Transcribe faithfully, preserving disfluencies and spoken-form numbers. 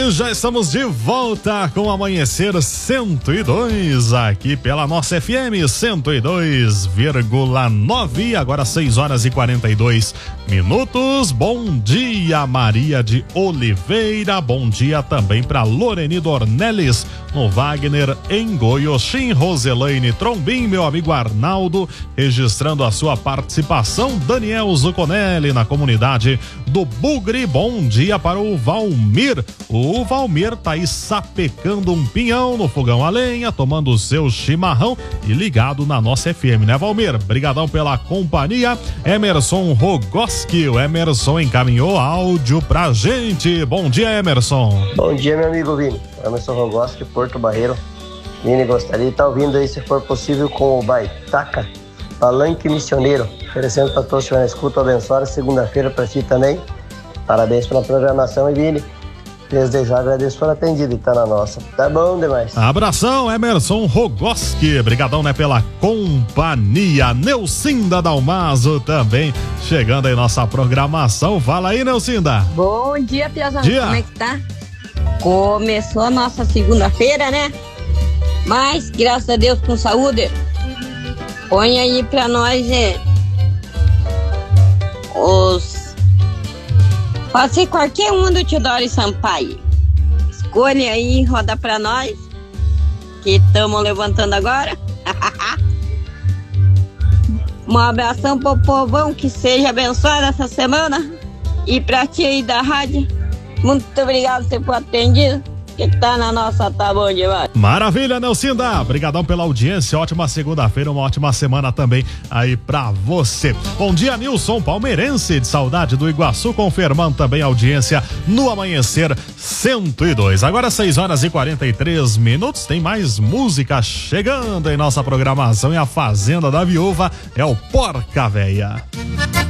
E já estamos de volta com o Amanhecer cento e dois, aqui pela nossa F M cento e dois vírgula nove, agora seis horas e quarenta e dois minutos. Bom dia, Maria de Oliveira, bom dia também para Loreni Dornelles, no Wagner, em Goiôxim, Roselaine Trombim, meu amigo Arnaldo, registrando a sua participação, Daniel Zuconelli, na comunidade do Bugre, bom dia para o Valmir. O Valmir tá aí sapecando um pinhão no fogão a lenha, tomando o seu chimarrão e ligado na nossa F M, né, Valmir? Brigadão pela companhia. Emerson Rogoski, o Emerson encaminhou áudio pra gente. Bom dia, Emerson. Bom dia, meu amigo Vini. Emerson Rogoski, Porto Barreiro. Vini, gostaria de estar ouvindo aí, se for possível, com o Baitaca, Palanque Missioneiro, oferecendo para todos que estiverem na escuta, abençoada segunda-feira para ti também. Parabéns pela programação, e Vini, desde já agradeço por atendido e tá na nossa. Tá bom demais. Abração, Emerson Rogoski. Brigadão, né, pela companhia. Neucinda Dalmazo também chegando aí nossa programação. Fala aí, Neucinda. Bom dia, Piazão. Dia. Como é que tá? Começou a nossa segunda-feira, né? Mas, graças a Deus, com saúde. Põe aí pra nós, é, os... Pode ser qualquer um do Teodoro Sampaio. Escolha aí, roda pra nós, que estamos levantando agora. Um abração pro povão, que seja abençoado essa semana. E pra ti aí da rádio, muito obrigado por ter por atendido. Que tá na nossa, tá bom demais. Maravilha, Nelcinda. Obrigadão pela audiência. Ótima segunda-feira, uma ótima semana também aí pra você. Bom dia, Nilson Palmeirense, de Saudade do Iguaçu, confirmando também a audiência no Amanhecer cento e dois. Agora seis horas e quarenta e três minutos. Tem mais música chegando em nossa programação, e a Fazenda da Viúva é o Porca Véia.